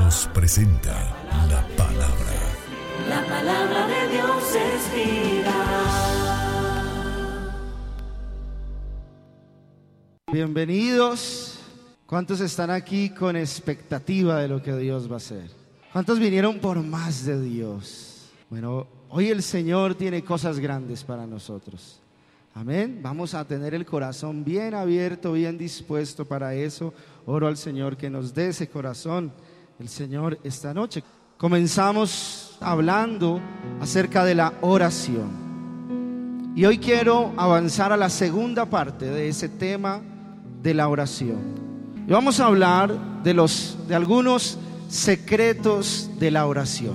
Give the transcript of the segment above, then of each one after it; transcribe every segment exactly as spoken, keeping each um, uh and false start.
Dios presenta la palabra. La palabra de Dios es vida. Bienvenidos. ¿Cuántos están aquí con expectativa de lo que Dios va a hacer? ¿Cuántos vinieron por más de Dios? Bueno, hoy el Señor tiene cosas grandes para nosotros. Amén. Vamos a tener el corazón bien abierto, bien dispuesto para eso. Oro al Señor que nos dé ese corazón, el Señor, esta noche. Comenzamos hablando acerca de la oración. Y hoy quiero avanzar a la segunda parte de ese tema de la oración. Y vamos a hablar de, los, de algunos secretos de la oración.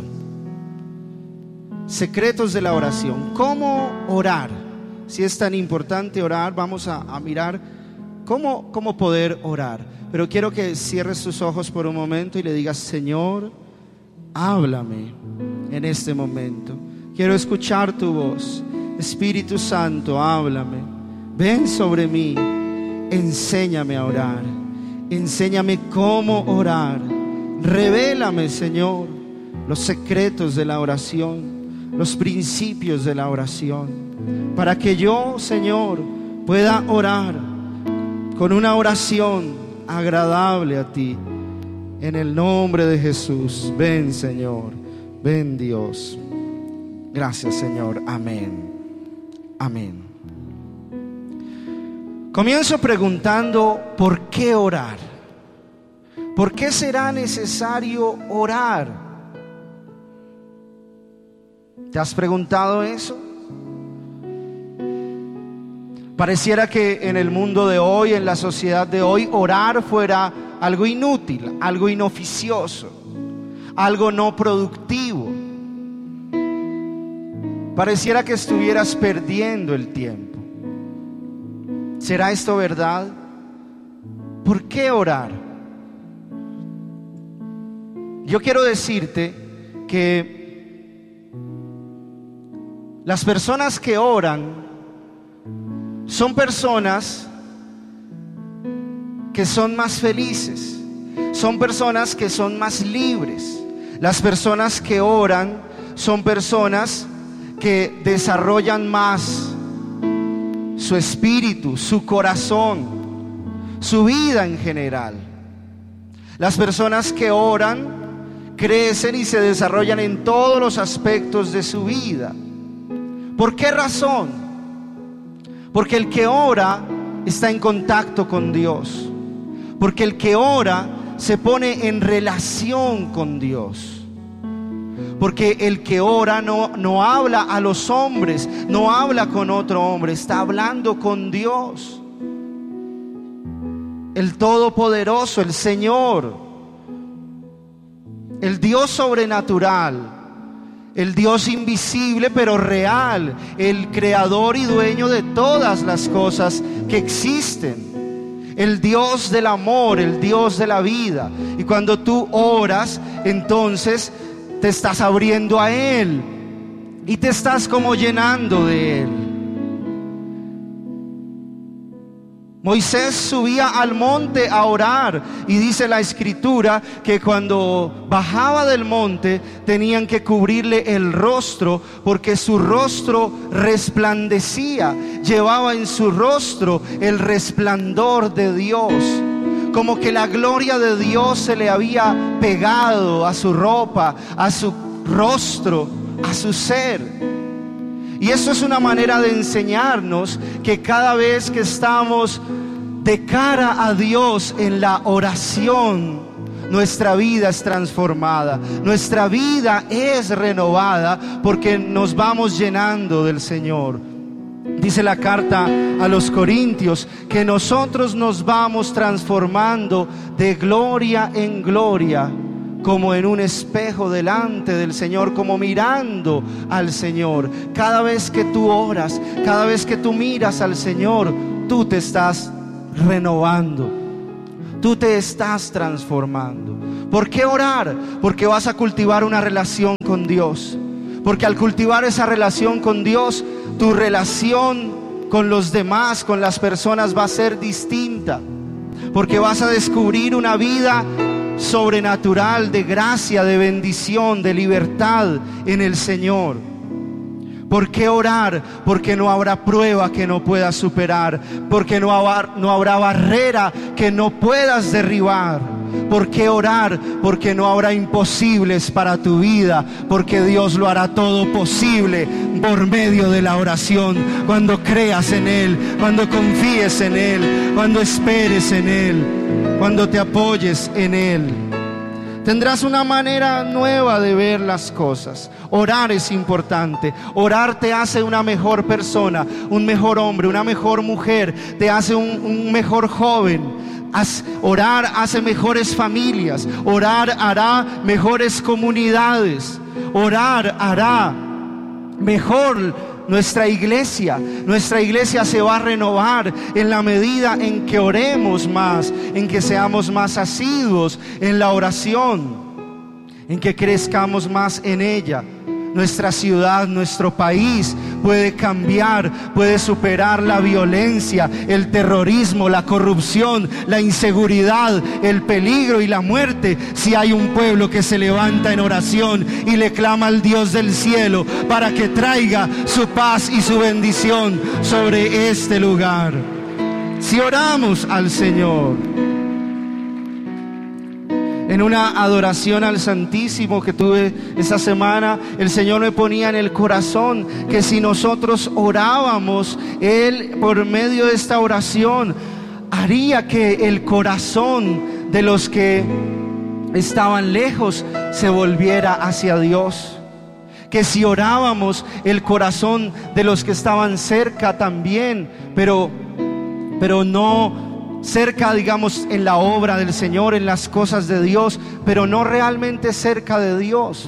Secretos de la oración. ¿Cómo orar? Si es tan importante orar, vamos a, a mirar cómo, cómo poder orar. Pero quiero que cierres tus ojos por un momento y le digas: Señor, háblame en este momento. Quiero escuchar tu voz. Espíritu Santo, háblame. Ven sobre mí. Enséñame a orar. Enséñame cómo orar. Revélame, Señor, los secretos de la oración, los principios de la oración, para que yo, Señor, pueda orar con una oración agradable a ti. En el nombre de Jesús. Ven, Señor. Ven, Dios. Gracias, Señor. Amén. Amén. Comienzo preguntando: ¿por qué orar? ¿Por qué será necesario orar? ¿Te has preguntado eso? Pareciera que en el mundo de hoy, en la sociedad de hoy, orar fuera algo inútil, algo inoficioso, algo no productivo. Pareciera que estuvieras perdiendo el tiempo. ¿Será esto verdad? ¿Por qué orar? Yo quiero decirte que las personas que oran son personas que son más felices, son personas que son más libres. Las personas que oran son personas que desarrollan más su espíritu, su corazón, su vida en general. Las personas que oran crecen y se desarrollan en todos los aspectos de su vida. ¿Por qué razón? Porque el que ora está en contacto con Dios. Porque el que ora se pone en relación con Dios. Porque el que ora no, no habla a los hombres, no habla con otro hombre, está hablando con Dios, el Todopoderoso, el Señor, el Dios sobrenatural, el Dios invisible pero real, el creador y dueño de todas las cosas que existen, el Dios del amor, el Dios de la vida. Y cuando tú oras, entonces te estás abriendo a Él y te estás como llenando de Él. Moisés subía al monte a orar y dice la escritura que cuando bajaba del monte tenían que cubrirle el rostro porque su rostro resplandecía, llevaba en su rostro el resplandor de Dios, como que la gloria de Dios se le había pegado a su ropa, a su rostro, a su ser. Y eso es una manera de enseñarnos que cada vez que estamos de cara a Dios en la oración, nuestra vida es transformada, nuestra vida es renovada porque nos vamos llenando del Señor. Dice la carta a los Corintios que nosotros nos vamos transformando de gloria en gloria, como en un espejo delante del Señor, como mirando al Señor. Cada vez que tú oras, cada vez que tú miras al Señor, tú te estás renovando, tú te estás transformando. ¿Por qué orar? Porque vas a cultivar una relación con Dios. Porque al cultivar esa relación con Dios, tu relación con los demás, con las personas va a ser distinta. Porque vas a descubrir una vida sobrenatural de gracia, de bendición, de libertad en el Señor. ¿Por qué orar? Porque no habrá prueba que no puedas superar, porque no habrá, no habrá barrera que no puedas derribar. ¿Por qué orar? Porque no habrá imposibles para tu vida, porque Dios lo hará todo posible por medio de la oración. Cuando creas en Él, cuando confíes en Él, cuando esperes en Él, cuando te apoyes en Él, tendrás una manera nueva de ver las cosas. Orar es importante. Orar te hace una mejor persona, un mejor hombre, una mejor mujer, te hace un, un mejor joven. Orar hace mejores familias. Orar hará mejores comunidades. Orar hará mejor nuestra iglesia. Nuestra iglesia se va a renovar en la medida en que oremos más, en que seamos más asiduos en la oración, en que crezcamos más en ella. Nuestra ciudad, nuestro país puede cambiar, puede superar la violencia, el terrorismo, la corrupción, la inseguridad, el peligro y la muerte, si hay un pueblo que se levanta en oración y le clama al Dios del cielo para que traiga su paz y su bendición sobre este lugar. Si oramos al Señor. En una adoración al Santísimo que tuve esta semana, el Señor me ponía en el corazón que si nosotros orábamos, Él por medio de esta oración haría que el corazón de los que estaban lejos se volviera hacia Dios. Que si orábamos, el corazón de los que estaban cerca también, pero, pero no cerca, digamos, en la obra del Señor, en las cosas de Dios, pero no realmente cerca de Dios.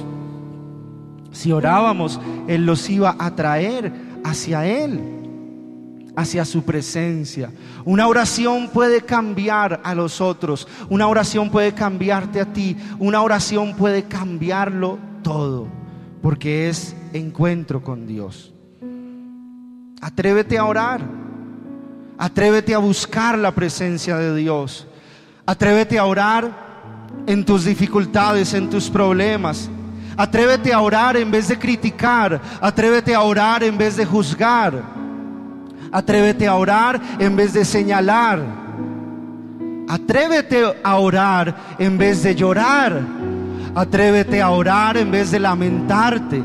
Si orábamos, Él los iba a traer hacia Él, hacia su presencia. Una oración puede cambiar a los otros, una oración puede cambiarte a ti, una oración puede cambiarlo todo, porque es encuentro con Dios. Atrévete a orar. Atrévete a buscar la presencia de Dios. Atrévete a orar en tus dificultades, en tus problemas. Atrévete a orar en vez de criticar. Atrévete a orar en vez de juzgar. Atrévete a orar en vez de señalar. Atrévete a orar en vez de llorar. Atrévete a orar en vez de lamentarte.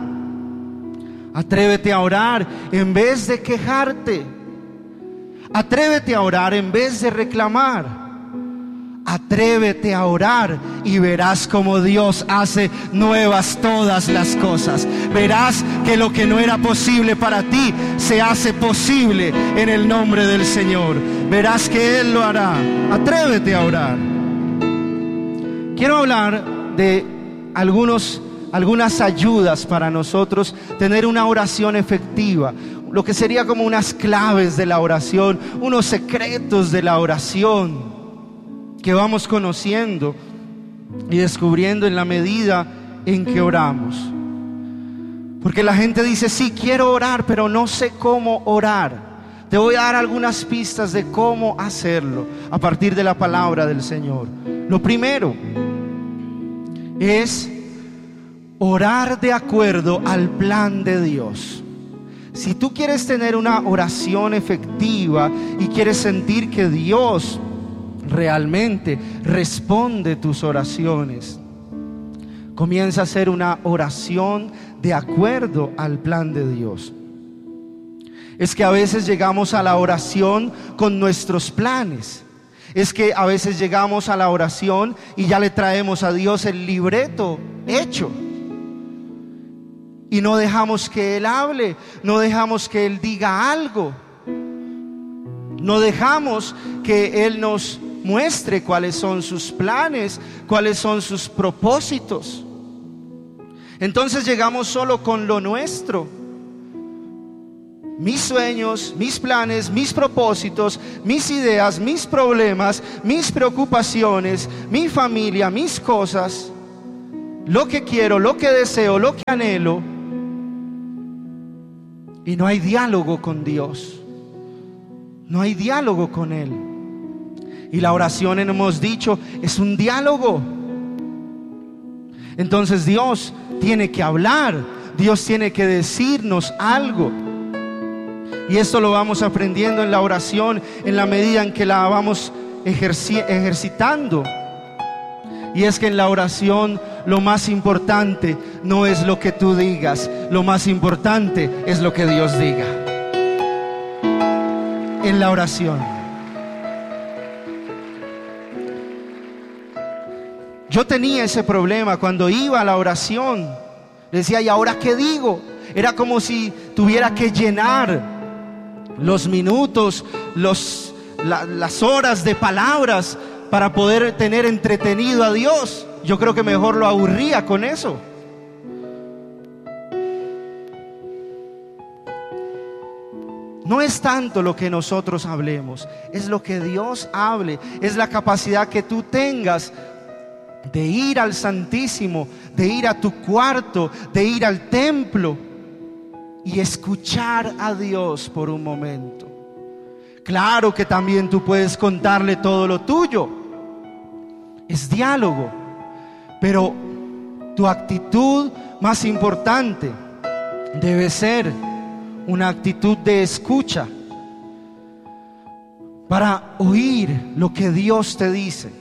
Atrévete a orar en vez de quejarte. Atrévete a orar en vez de reclamar. Atrévete a orar y verás como Dios hace nuevas todas las cosas. Verás que lo que no era posible para ti se hace posible en el nombre del Señor. Verás que Él lo hará. Atrévete a orar. Quiero hablar de algunos, algunas ayudas para nosotros tener una oración efectiva. Lo que sería como unas claves de la oración, unos secretos de la oración que vamos conociendo y descubriendo en la medida en que oramos. Porque la gente dice, sí, quiero orar, pero no sé cómo orar. Te voy a dar algunas pistas de cómo hacerlo a partir de la palabra del Señor. Lo primero es orar de acuerdo al plan de Dios. Si tú quieres tener una oración efectiva y quieres sentir que Dios realmente responde tus oraciones, comienza a hacer una oración de acuerdo al plan de Dios. Es que a veces llegamos a la oración con nuestros planes. Es que a veces llegamos a la oración y ya le traemos a Dios el libreto hecho. Y no dejamos que Él hable, no dejamos que Él diga algo. No dejamos que Él nos muestre cuáles son sus planes, cuáles son sus propósitos. Entonces llegamos solo con lo nuestro. Mis sueños, mis planes, mis propósitos, mis ideas, mis problemas, mis preocupaciones, mi familia, mis cosas, lo que quiero, lo que deseo, lo que anhelo. Y no hay diálogo con Dios. No hay diálogo con Él. Y la oración, hemos dicho, es un diálogo. Entonces Dios tiene que hablar, Dios tiene que decirnos algo. Y esto lo vamos aprendiendo en la oración en la medida en que la vamos ejerci- ejercitando. Y es que en la oración lo más importante no es lo que tú digas, lo más importante es lo que Dios diga. En la oración. Yo tenía ese problema cuando iba a la oración. Decía, ¿y ahora qué digo? Era como si tuviera que llenar los minutos, los, la, las horas de palabras para poder tener entretenido a Dios. Yo creo que mejor lo aburría con eso. No es tanto lo que nosotros hablemos, es lo que Dios hable, es la capacidad que tú tengas de ir al Santísimo, de ir a tu cuarto, de ir al templo y escuchar a Dios por un momento. Claro que también tú puedes contarle todo lo tuyo, es diálogo, pero tu actitud más importante debe ser una actitud de escucha para oír lo que Dios te dice.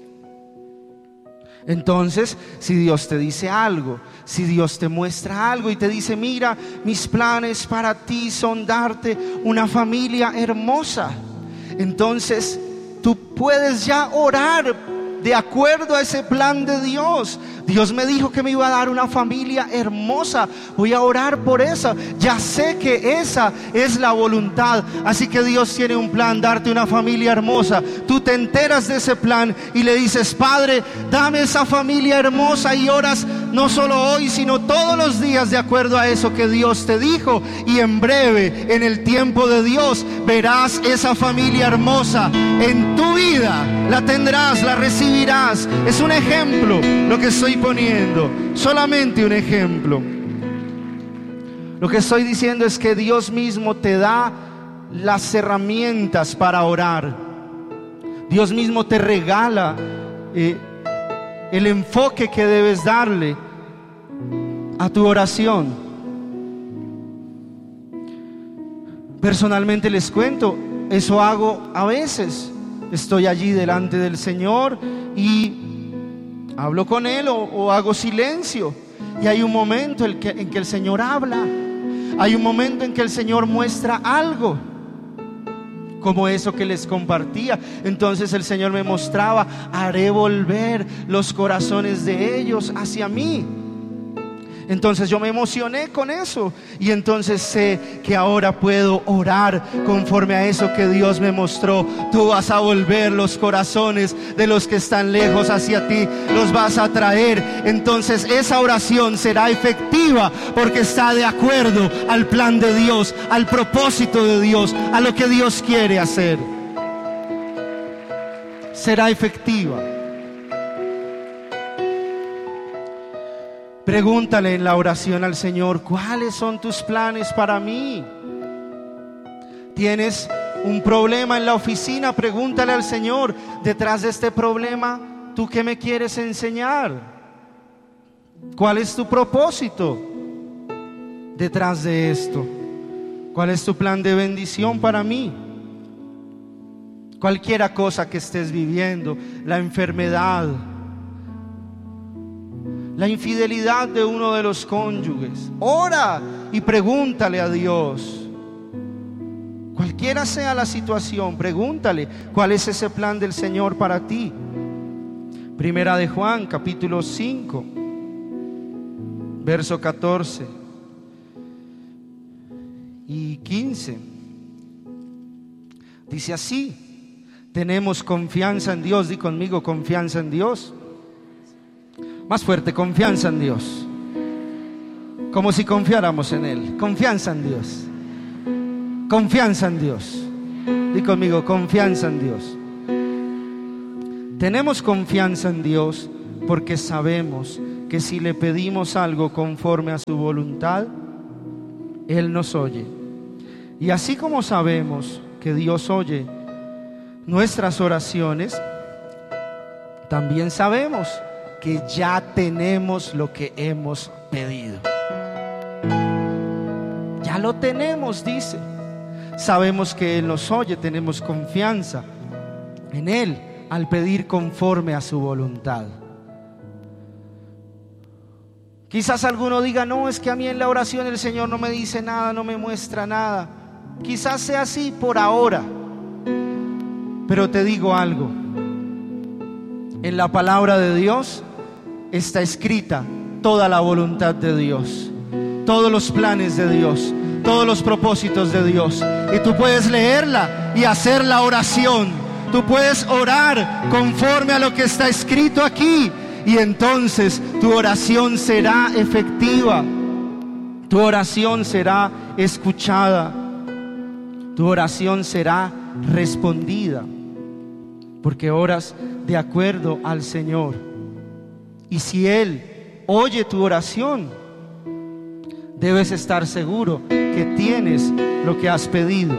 Entonces, si Dios te dice algo, si Dios te muestra algo y te dice, mira, mis planes para ti son darte una familia hermosa, entonces tú puedes ya orar de acuerdo a ese plan de Dios. Dios me dijo que me iba a dar una familia hermosa, voy a orar por esa. Ya sé que esa es la voluntad. Así que Dios tiene un plan, darte una familia hermosa. Tú te enteras de ese plan y le dices, Padre, dame esa familia hermosa, y oras no solo hoy, sino todos los días de acuerdo a eso que Dios te dijo. Y en breve, en el tiempo de Dios, verás esa familia hermosa en tu vida. La tendrás, la recibirás. Es un ejemplo lo que estoy poniendo, solamente un ejemplo. Lo que estoy diciendo es que Dios mismo te da las herramientas para orar. Dios mismo te regala eh, el enfoque que debes darle a tu oración. Personalmente les cuento, eso hago a veces. Estoy allí delante del Señor y hablo con Él o, o hago silencio. Y hay un momento en que, en que el Señor habla. Hay un momento en que el Señor muestra algo, como eso que les compartía. Entonces el Señor me mostraba, haré volver los corazones de ellos hacia mí. Entonces yo me emocioné con eso, y entonces sé que ahora puedo orar conforme a eso que Dios me mostró. Tú vas a volver los corazones de los que están lejos hacia ti, los vas a traer. Entonces esa oración será efectiva porque está de acuerdo al plan de Dios, al propósito de Dios, a lo que Dios quiere hacer. Será efectiva. Pregúntale en la oración al Señor, ¿cuáles son tus planes para mí? ¿Tienes un problema en la oficina? Pregúntale al Señor, detrás de este problema, ¿tú qué me quieres enseñar? ¿Cuál es tu propósito detrás de esto? ¿Cuál es tu plan de bendición para mí? Cualquiera cosa que estés viviendo, la enfermedad, la infidelidad de uno de los cónyuges, ora y pregúntale a Dios. Cualquiera sea la situación, pregúntale cuál es ese plan del Señor para ti. Primera de Juan, capítulo cinco, verso catorce y quince. Dice así: tenemos confianza en Dios. Di conmigo, confianza en Dios. Más fuerte, confianza en Dios. Como si confiáramos en Él. Confianza en Dios. Confianza en Dios. Di conmigo, confianza en Dios. Tenemos confianza en Dios porque sabemos que si le pedimos algo conforme a su voluntad, Él nos oye. Y así como sabemos que Dios oye nuestras oraciones, también sabemos que ya tenemos lo que hemos pedido. Ya lo tenemos, dice. Sabemos que Él nos oye, tenemos confianza en Él al pedir conforme a su voluntad. Quizás alguno diga: no, es que a mí en la oración el Señor no me dice nada, no me muestra nada. Quizás sea así por ahora, pero te digo algo: en la palabra de Dios está escrita toda la voluntad de Dios, todos los planes de Dios, todos los propósitos de Dios. Y tú puedes leerla y hacer la oración. Tú puedes orar conforme a lo que está escrito aquí, y entonces tu oración será efectiva, tu oración será escuchada, tu oración será respondida, porque oras de acuerdo al Señor. Y si Él oye tu oración, debes estar seguro que tienes lo que has pedido.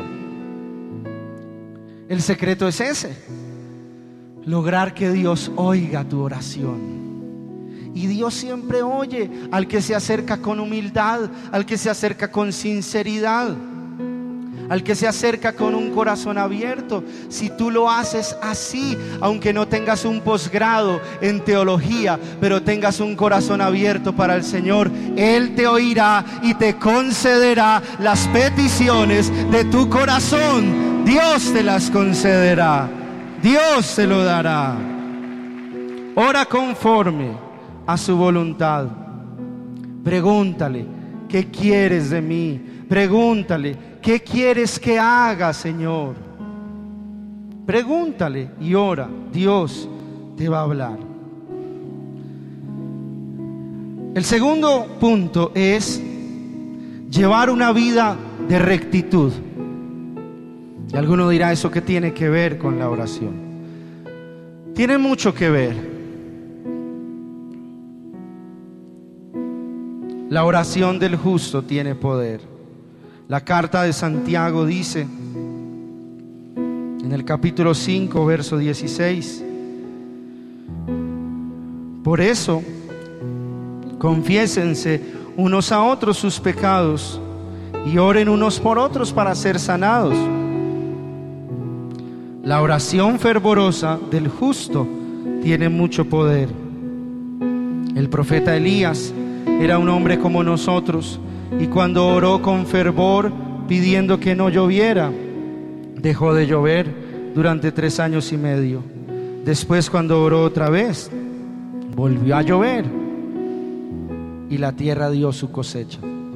El secreto es ese: lograr que Dios oiga tu oración. Y Dios siempre oye al que se acerca con humildad, al que se acerca con sinceridad, al que se acerca con un corazón abierto. Si tú lo haces así, aunque no tengas un posgrado en teología, pero tengas un corazón abierto para el Señor, Él te oirá y te concederá las peticiones de tu corazón. Dios te las concederá, Dios te lo dará. Ora conforme a su voluntad. Pregúntale: ¿qué quieres de mí? Pregúntale: ¿qué quieres que haga, Señor? Pregúntale y ora. Dios te va a hablar. El segundo punto es llevar una vida de rectitud. Y alguno dirá: ¿eso qué tiene que ver con la oración? Tiene mucho que ver. La oración del justo tiene poder. La carta de Santiago dice en el capítulo cinco, verso dieciséis: por eso, confiésense unos a otros sus pecados y oren unos por otros para ser sanados. La oración fervorosa del justo tiene mucho poder. El profeta Elías era un hombre como nosotros, y cuando oró con fervor pidiendo que no lloviera, dejó de llover durante tres años y medio. Después, cuando oró otra vez, volvió a llover y la tierra dio su cosecha.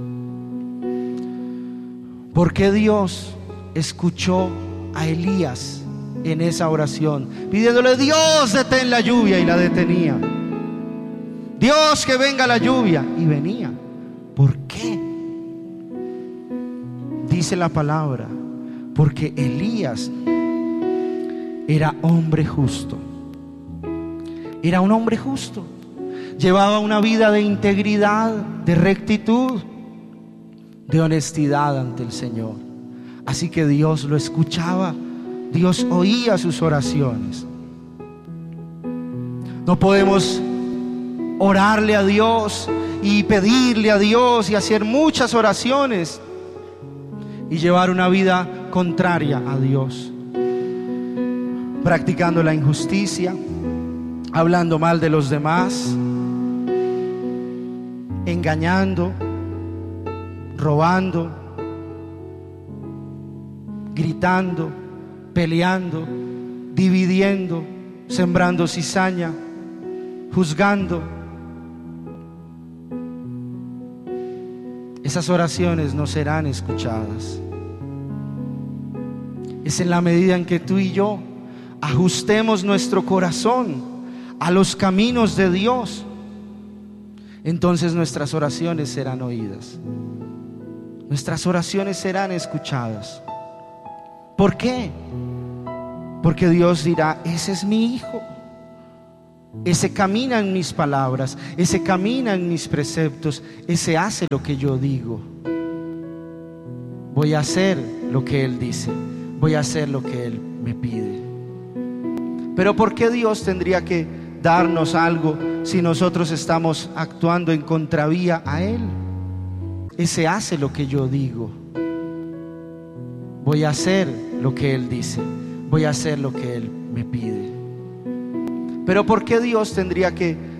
¿Por qué Dios escuchó a Elías en esa oración, pidiéndole: Dios, detén la lluvia? Y la detenía. Dios, que venga la lluvia, y venía. ¿Por qué? Dice la palabra: porque Elías era hombre justo. Era un hombre justo. Llevaba una vida de integridad, de rectitud, de honestidad ante el Señor. Así que Dios lo escuchaba, Dios oía sus oraciones. No podemos orarle a Dios y pedirle a Dios y hacer muchas oraciones y llevar una vida contraria a Dios, practicando la injusticia, hablando mal de los demás, engañando, robando, gritando, peleando, dividiendo, sembrando cizaña, juzgando. Esas oraciones no serán escuchadas. Es en la medida en que tú y yo ajustemos nuestro corazón a los caminos de Dios, entonces nuestras oraciones serán oídas, nuestras oraciones serán escuchadas. ¿Por qué? Porque Dios dirá: ese es mi hijo, ese camina en mis palabras, ese camina en mis preceptos, ese hace lo que yo digo. Voy a hacer lo que Él dice, voy a hacer lo que Él me pide. Pero ¿por qué Dios tendría que darnos algo si nosotros estamos actuando en contravía a Él. Ese hace lo que yo digo. Voy a hacer lo que Él dice. Voy a hacer lo que Él me pide. Pero ¿por qué Dios tendría que